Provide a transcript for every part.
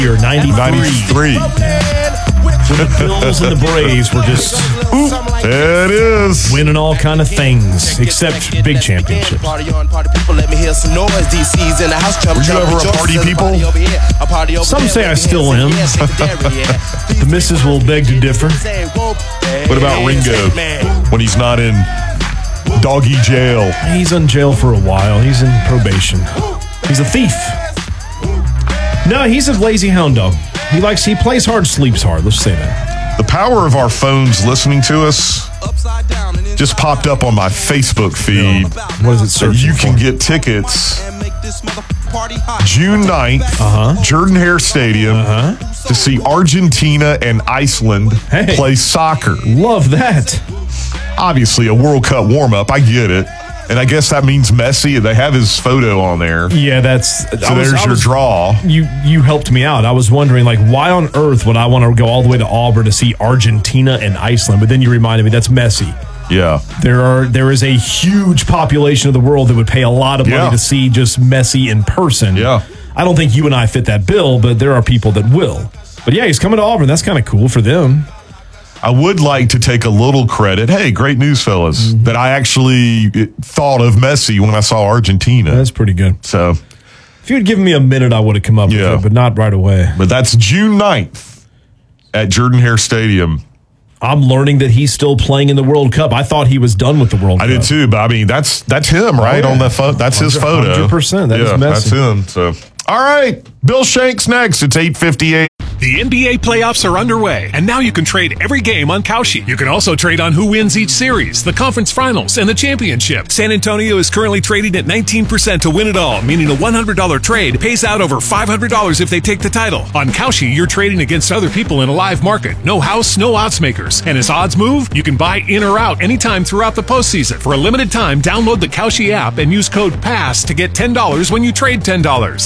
Year 93. So the Bills and the Braves were just There it is. winning all kind of things, except big championships. Were you ever a party people? Some say I still am. The missus will beg to differ. What about Ringo when he's not in doggy jail? He's in jail for a while. He's in probation. He's a thief. No, he's a lazy hound dog. He plays hard, sleeps hard. Let's say that. The power of our phones listening to us just popped up on my Facebook feed. What is it So searching you can for? get tickets June 9th, Jordan Hare Stadium, to see Argentina and Iceland play soccer. Love that. Obviously, a World Cup warm-up. I get it. And I guess that means Messi. They have his photo on there. Yeah, that's... So there's your draw. You helped me out. I was wondering, why on earth would I want to go all the way to Auburn to see Argentina and Iceland? But then you reminded me, that's Messi. Yeah. There is a huge population of the world that would pay a lot of money to see just Messi in person. Yeah. I don't think you and I fit that bill, but there are people that will. But yeah, he's coming to Auburn. That's kind of cool for them. I would like to take a little credit. Hey, great news, fellas, that I actually thought of Messi when I saw Argentina. That's pretty good. So, if you had given me a minute, I would have come up with it, but not right away. But that's June 9th at Jordan Hare Stadium. I'm learning that he's still playing in the World Cup. I thought he was done with the World Cup. I did too, but I mean, that's him, right? On that photo. That's his photo. 100%. That is Messi. That's him. So, all right. Bill Shanks next. It's 8:58. The NBA playoffs are underway, and now you can trade every game on Kalshi. You can also trade on who wins each series, the conference finals, and the championship. San Antonio is currently trading at 19% to win it all, meaning a $100 trade pays out over $500 if they take the title. On Kalshi, you're trading against other people in a live market. No house, no odds makers. And as odds move, you can buy in or out anytime throughout the postseason. For a limited time, download the Kalshi app and use code PASS to get $10 when you trade $10.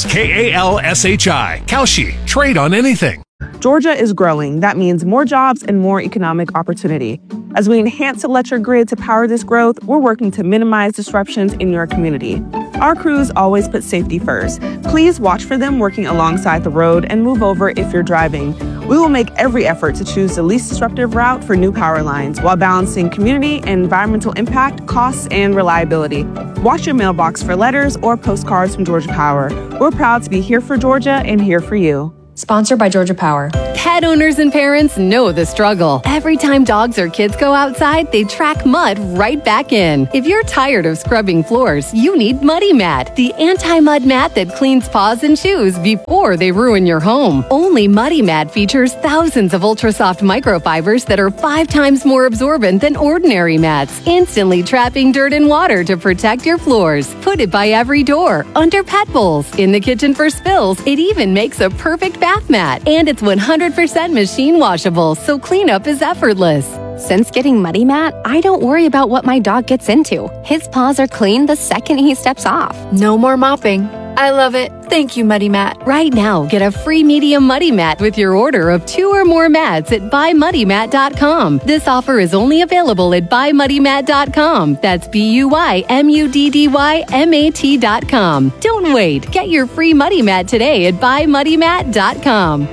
KALSHI. Kalshi. Trade on anything. Georgia is growing. That means more jobs and more economic opportunity. As we enhance the electric grid to power this growth, we're working to minimize disruptions in your community. Our crews always put safety first. Please watch for them working alongside the road and move over if you're driving. We will make every effort to choose the least disruptive route for new power lines while balancing community and environmental impact, costs, and reliability. Watch your mailbox for letters or postcards from Georgia Power. We're proud to be here for Georgia and here for you. Sponsored by Georgia Power. Pet owners and parents know the struggle. Every time dogs or kids go outside, they track mud right back in. If you're tired of scrubbing floors, you need Muddy Mat, the anti-mud mat that cleans paws and shoes before they ruin your home. Only Muddy Mat features thousands of ultra-soft microfibers that are 5 times more absorbent than ordinary mats, instantly trapping dirt and water to protect your floors. Put it by every door, under pet bowls, in the kitchen for spills. It even makes a perfect bath mat, and it's 100% machine washable, so cleanup is effortless. Since getting Muddy Mat, I don't worry about what my dog gets into. His paws are clean the second he steps off. No more mopping. I love it. Thank you, Muddy Mat. Right now, get a free medium Muddy Mat with your order of 2 or more mats at buymuddymat.com. This offer is only available at buymuddymat.com. That's BUYMUDDYMAT.com. Don't wait. Get your free Muddy Mat today at buymuddymat.com.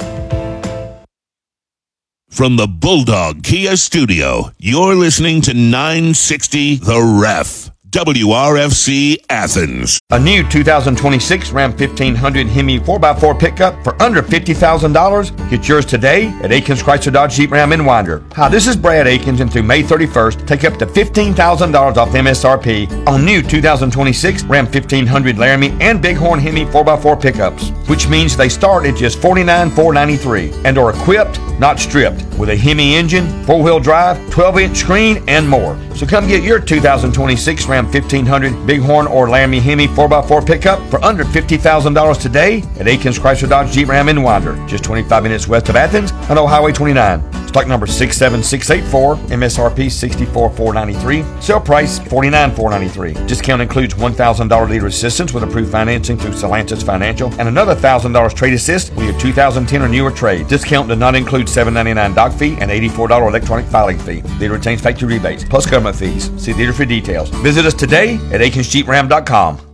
From the Bulldog Kia Studio, you're listening to 960 The Ref. WRFC Athens. A new 2026 Ram 1500 Hemi 4x4 pickup for under $50,000. Get yours today at Akins Chrysler Dodge Jeep Ram in Winder. Hi, this is Brad Akins, and through May 31st, take up to $15,000 off MSRP on new 2026 Ram 1500 Laramie and Bighorn Hemi 4x4 pickups, which means they start at just $49,493 and are equipped, not stripped, with a Hemi engine, 4-wheel drive, 12-inch screen, and more. So come get your 2026 Ram 1500 Bighorn or Laramie Hemi 4x4 pickup for under $50,000 today at Akins Chrysler Dodge Jeep Ram in Winder, just 25 minutes west of Athens on Old Highway 29. Stock number 67684, MSRP $64,493, sale price $49,493. Discount includes $1,000 leader assistance with approved financing through Solantis Financial and another $1,000 trade assist with your 2010 or newer trade. Discount does not include $7.99 doc fee and $84 electronic filing fee. Leader retains factory rebates plus government fees. See dealer for details. Visit us today at AkinsJeepRam.com.